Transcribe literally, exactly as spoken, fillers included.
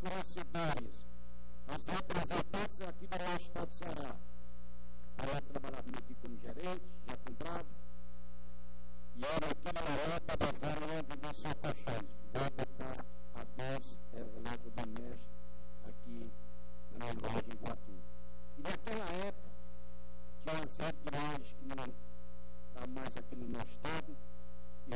fornecedores, os representantes aqui do nosso estado de Ceará. Aí eu trabalhava aqui como gerente, já comprava, e era aqui na hora da